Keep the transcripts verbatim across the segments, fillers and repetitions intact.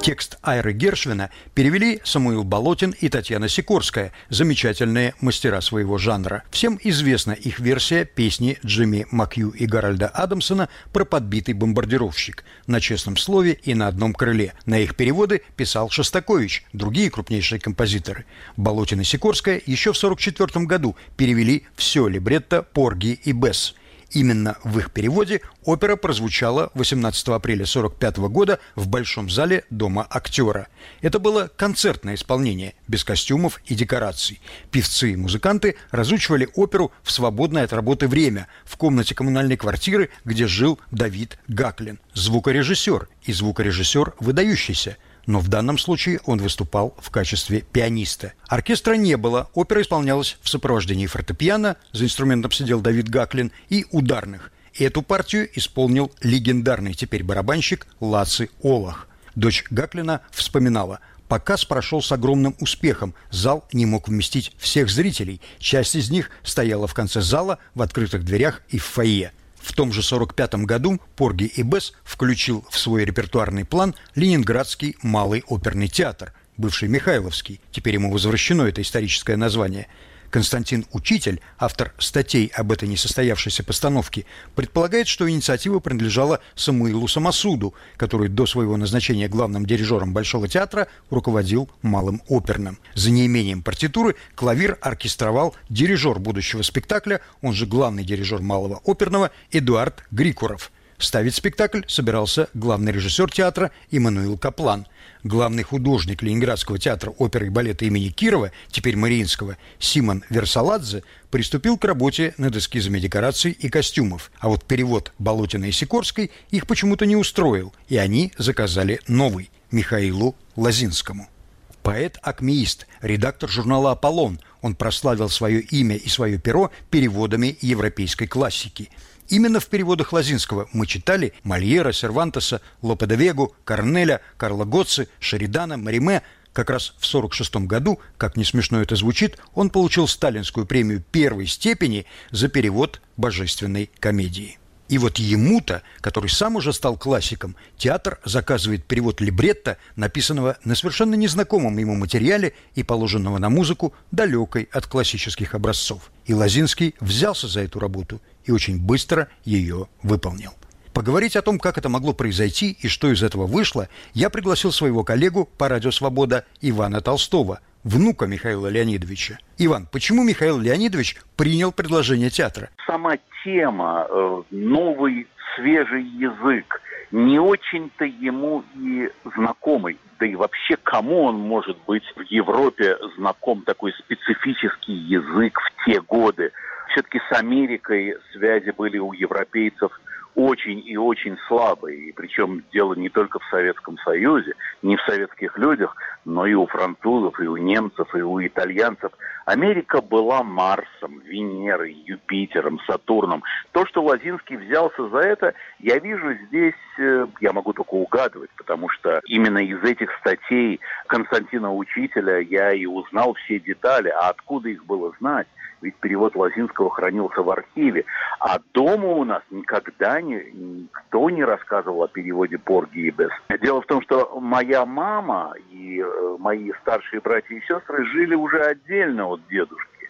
Текст Айры Гершвина перевели Самуил Болотин и Татьяна Сикорская, замечательные мастера своего жанра. Всем известна их версия песни Джимми Макью и Гарольда Адамсона про подбитый бомбардировщик на честном слове и на одном крыле. На их переводы писал Шостакович, другие крупнейшие композиторы. Болотин и Сикорская еще в сорок четвёртом году перевели все либретто Порги и Бесс. Именно в их переводе опера прозвучала восемнадцатого апреля сорок пятого года в Большом зале Дома актера. Это было концертное исполнение, без костюмов и декораций. Певцы и музыканты разучивали оперу в свободное от работы время в комнате коммунальной квартиры, где жил Давид Гаклин. Звукорежиссер и звукорежиссер выдающийся. Но в данном случае он выступал в качестве пианиста. Оркестра не было, опера исполнялась в сопровождении фортепиано, за инструментом сидел Давид Гаклин, и ударных. Эту партию исполнил легендарный теперь барабанщик Лаци Олах. Дочь Гаклина вспоминала: «Показ прошел с огромным успехом, зал не мог вместить всех зрителей, часть из них стояла в конце зала, в открытых дверях и в фойе». В том же сорок пятом году Порги и Бесс включил в свой репертуарный план Ленинградский малый оперный театр, бывший Михайловский, теперь ему возвращено это историческое название. Константин Учитель, автор статей об этой несостоявшейся постановке, предполагает, что инициатива принадлежала Самуилу Самосуду, который до своего назначения главным дирижером Большого театра руководил малым оперным. За неимением партитуры клавир оркестровал дирижер будущего спектакля, он же главный дирижер малого оперного, Эдуард Грикуров. Ставить спектакль собирался главный режиссер театра Иммануил Каплан. Главный художник Ленинградского театра оперы и балета имени Кирова, теперь Мариинского, Симон Версаладзе, приступил к работе над эскизами декораций и костюмов. А вот перевод Болотина и Сикорской их почему-то не устроил, и они заказали новый – Михаилу Лозинскому. Поэт-акмеист, редактор журнала «Аполлон», он прославил свое имя и свое перо переводами европейской классики. Именно в переводах Лозинского мы читали Мольера, Сервантеса, Лопе де Вегу, Корнеля, Карла Готци, Шеридана, Мариме. Как раз в сорок шестом году, как не смешно это звучит, он получил сталинскую премию первой степени за перевод божественной комедии. И вот ему-то, который сам уже стал классиком, театр заказывает перевод либретто, написанного на совершенно незнакомом ему материале и положенного на музыку, далекой от классических образцов. И Лозинский взялся за эту работу и очень быстро ее выполнил. Поговорить о том, как это могло произойти и что из этого вышло, я пригласил своего коллегу по «Радио Свобода» Ивана Толстого, внука Михаила Леонидовича. Иван, почему Михаил Леонидович принял предложение театра? Сама тема, новый свежий язык, не очень-то ему и знакомый. Да и вообще, кому он может быть в Европе знаком, такой специфический язык в те годы? Все-таки с Америкой связи были у европейцев очень и очень слабые. И причем дело не только в Советском Союзе, не в советских людях, но и у французов, и у немцев, и у итальянцев. Америка была Марсом, Венерой, Юпитером, Сатурном. То, что Лозинский взялся за это, я вижу здесь, я могу только угадывать, потому что именно из этих статей Константина Учителя я и узнал все детали. А откуда их было знать? Ведь перевод Лозинского хранился в архиве. А дома у нас никогда не, никто не рассказывал о переводе Порги и Бесс. Дело в том, что моя мама и э, мои старшие братья и сестры жили уже отдельно от дедушки.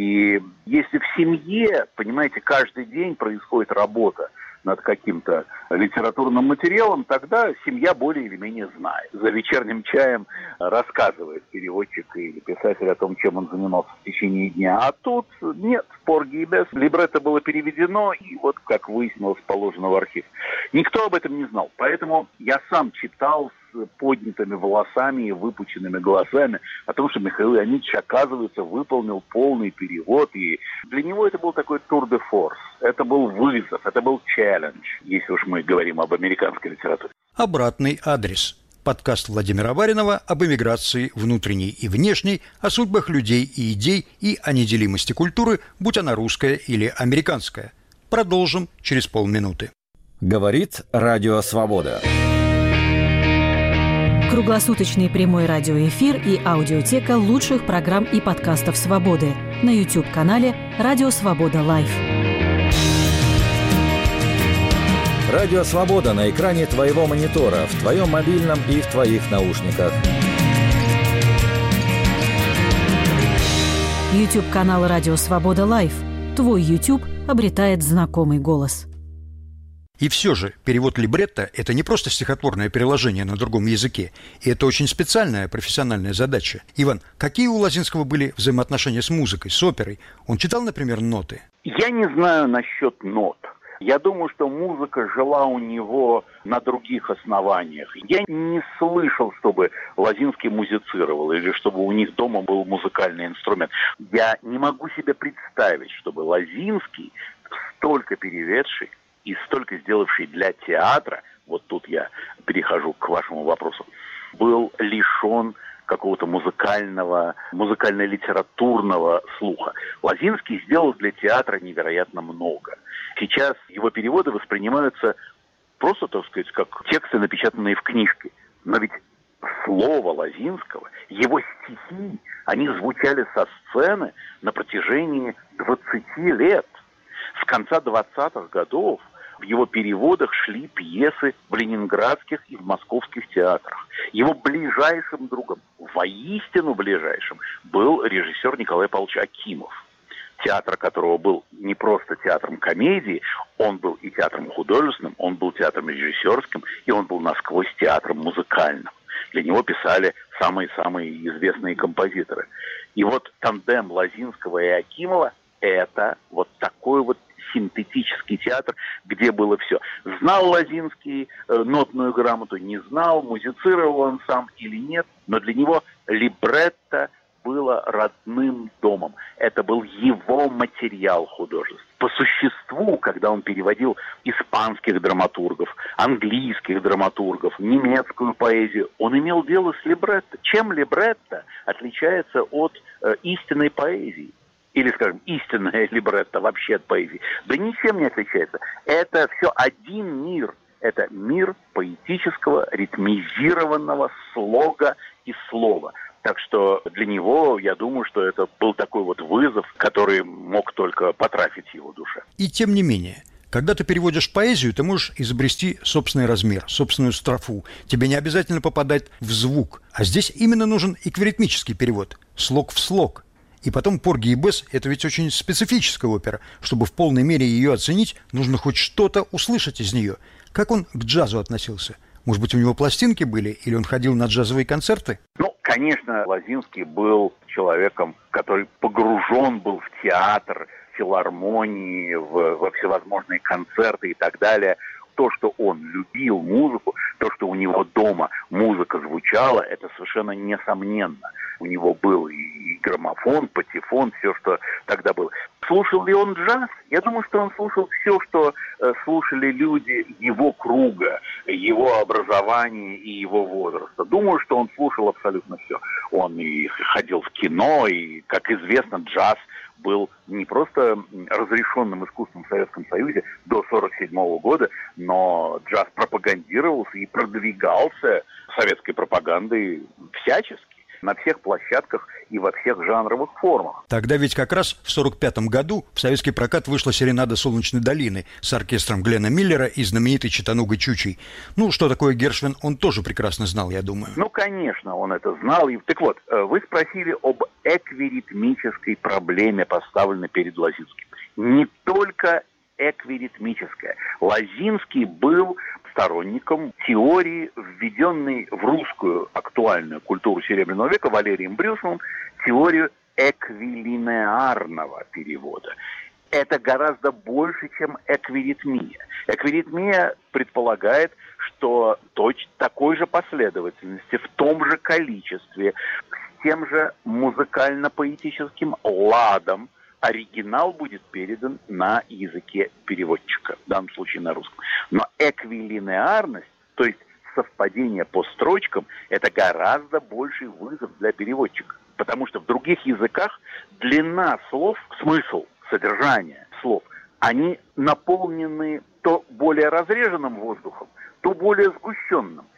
И если в семье, понимаете, каждый день происходит работа над каким-то литературным материалом, тогда семья более или менее знает. За вечерним чаем рассказывает переводчик или писатель о том, чем он занимался в течение дня. А тут нет, Порги и Бесс. Либретто было переведено, и вот, как выяснилось, положено в архив. Никто об этом не знал. Поэтому я сам читал с поднятыми волосами и выпученными глазами о том, что Михаил Леонидович, оказывается, выполнил полный перевод. И для него это был такой тур де форс. Это был вызов, это был челлендж, если уж мы говорим об американской литературе. Обратный адрес. Подкаст Владимира Баринова об эмиграции внутренней и внешней, о судьбах людей и идей и о неделимости культуры, будь она русская или американская. Продолжим через полминуты. Говорит Радио Свобода. Круглосуточный прямой радиоэфир и аудиотека лучших программ и подкастов «Свободы» на YouTube-канале «Радио Свобода Лайв». Радио «Свобода» на экране твоего монитора, в твоем мобильном и в твоих наушниках. YouTube-канал «Радио Свобода Лайв». Твой YouTube обретает знакомый голос. И все же перевод либретто – это не просто стихотворное переложение на другом языке, и это очень специальная профессиональная задача. Иван, какие у Лозинского были взаимоотношения с музыкой, с оперой? Он читал, например, ноты? Я не знаю насчет нот. Я думаю, что музыка жила у него на других основаниях. Я не слышал, чтобы Лозинский музицировал или чтобы у них дома был музыкальный инструмент. Я не могу себе представить, чтобы Лозинский, столько переведший и столько сделавший для театра, вот тут я перехожу к вашему вопросу, был лишен какого-то музыкального, музыкально-литературного слуха. Лозинский сделал для театра невероятно много. Сейчас его переводы воспринимаются просто, так сказать, как тексты, напечатанные в книжке. Но ведь слово Лозинского, его стихи, они звучали со сцены на протяжении двадцати лет. С конца двадцатых годов в его переводах шли пьесы в ленинградских и в московских театрах. Его ближайшим другом, воистину ближайшим, был режиссер Николай Павлович Акимов, театр которого был не просто театром комедии, он был и театром художественным, он был театром режиссерским, и он был насквозь театром музыкальным. Для него писали самые-самые известные композиторы. И вот тандем Лозинского и Акимова – это вот такой вот синтетический театр, где было все. Знал Лозинский э, нотную грамоту, не знал, музицировал он сам или нет, но для него либретто было родным домом. Это был его материал художественный. По существу, когда он переводил испанских драматургов, английских драматургов, немецкую поэзию, он имел дело с либретто. Чем либретто отличается от э, истинной поэзии? Или, скажем, истинная либретто вообще от поэзии? Да ничем не отличается. Это все один мир. Это мир поэтического, ритмизированного слога и слова. Так что для него, я думаю, что это был такой вот вызов, который мог только потрафить его душе. И тем не менее, когда ты переводишь поэзию, ты можешь изобрести собственный размер, собственную строфу. Тебе не обязательно попадать в звук. А здесь именно нужен эквиритмический перевод, слог в слог. И потом «Порги и Бесс» — это ведь очень специфическая опера. Чтобы в полной мере ее оценить, нужно хоть что-то услышать из нее. Как он к джазу относился? Может быть, у него пластинки были, или он ходил на джазовые концерты? Ну, конечно, Лозинский был человеком, который погружен был в театр, филармонии, в, во всевозможные концерты и так далее. То, что он любил музыку, то, что у него дома музыка звучала, это совершенно несомненно. У него был и граммофон, патефон, все, что тогда было. Слушал ли он джаз? Я думаю, что он слушал все, что э, слушали люди его круга, его образования и его возраста. Думаю, что он слушал абсолютно все. Он и ходил в кино, и, как известно, джаз был не просто разрешенным искусством в Советском Союзе до сорок седьмого года, но джаз пропагандировался и продвигался советской пропагандой всячески, на всех площадках и во всех жанровых формах. Тогда ведь как раз в сорок пятом году в советский прокат вышла «Серенада Солнечной долины» с оркестром Глена Миллера и знаменитой читанугой Чучей. Ну, что такое Гершвин, он тоже прекрасно знал, я думаю. Ну, конечно, он это знал. И, так вот, вы спросили об эквиритмической проблеме, поставленной перед Лозинским. Не только эквиритмическая. Лозинский был сторонником теории, введенной в русскую актуальную культуру Серебряного века Валерием Брюсовым, теорию эквилинеарного перевода. Это гораздо больше, чем эквиритмия. Эквиритмия предполагает, что точно такой же последовательности, в том же количестве, с тем же музыкально-поэтическим ладом оригинал будет передан на языке переводчика, в данном случае на русском. Но эквилинеарность, то есть совпадение по строчкам, это гораздо больший вызов для переводчика. Потому что в других языках длина слов, смысл, содержание слов, они наполнены то более разреженным воздухом, то более сгущенным.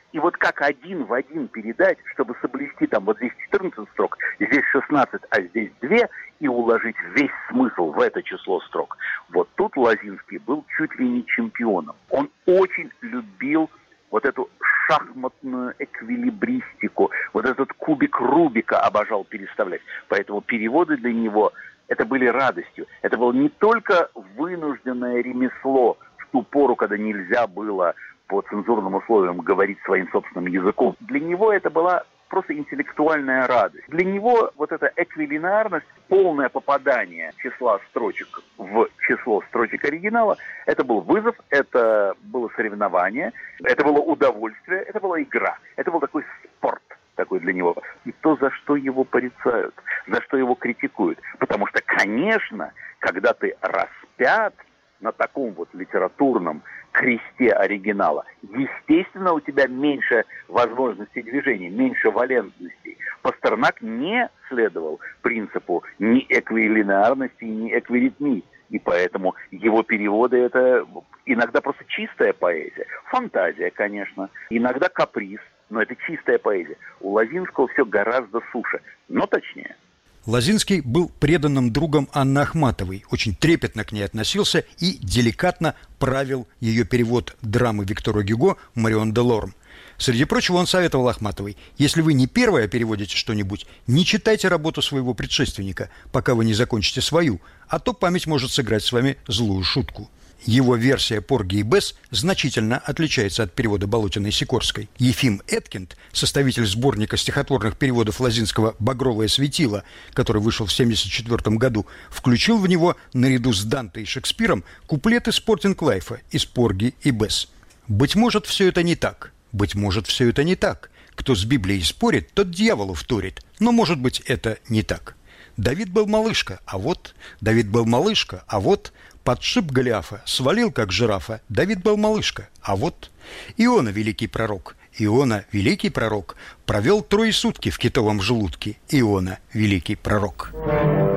И вот как один в один передать, чтобы соблюсти там вот здесь четырнадцать строк, здесь шестнадцать, а здесь два, и уложить весь смысл в это число строк. Вот тут Лозинский был чуть ли не чемпионом. Он очень любил вот эту шахматную эквилибристику, вот этот кубик Рубика обожал переставлять. Поэтому переводы для него это были радостью. Это было не только вынужденное ремесло в ту пору, когда нельзя было по цензурным условиям говорить своим собственным языком. Для него это была просто интеллектуальная радость. Для него вот эта эквилинарность, полное попадание числа строчек в число строчек оригинала, это был вызов, это было соревнование, это было удовольствие, это была игра. Это был такой спорт такой для него. И то, за что его порицают, за что его критикуют. Потому что, конечно, когда ты распят на таком вот литературном кресте оригинала, естественно, у тебя меньше возможностей движения, меньше валентностей. Пастернак не следовал принципу ни эквилинарности, ни эквиритмии. И поэтому его переводы – это иногда просто чистая поэзия. Фантазия, конечно. Иногда каприз, но это чистая поэзия. У Лозинского все гораздо суше, но точнее. Лозинский был преданным другом Анны Ахматовой, очень трепетно к ней относился и деликатно правил ее перевод драмы Виктора Гюго «Марион де Лорм». Среди прочего, он советовал Ахматовой: если вы не первая переводите что-нибудь, не читайте работу своего предшественника, пока вы не закончите свою, а то память может сыграть с вами злую шутку. Его версия «Порги и Бесс» значительно отличается от перевода Болотина и Сикорской. Ефим Эткинд, составитель сборника стихотворных переводов Лозинского «Багровое светило», который вышел в семьдесят четвёртом году, включил в него, наряду с Данте и Шекспиром, куплеты Спортинг-Лайфа из «Порги и Бесс». Быть может, все это не так. Быть может, все это не так. Кто с Библией спорит, тот дьяволу вторит. Но, может быть, это не так. Давид был малышка, а вот... Давид был малышка, а вот... Подшиб Голиафа, свалил, как жирафа. Давид был малышка, а вот... Иона, великий пророк, Иона, великий пророк, провел трое сутки в китовом желудке. Иона, великий пророк.